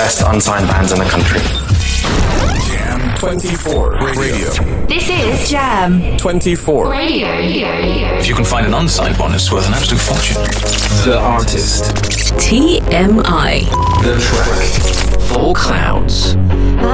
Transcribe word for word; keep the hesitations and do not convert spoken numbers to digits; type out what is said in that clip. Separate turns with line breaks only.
best unsigned bands in the country.
Jam twenty-four Radio.
This is Jam
twenty-four
Radio.
If you can find an unsigned one, it's worth an absolute fortune.
The artist.
T M I.
The track.
Four Clouds.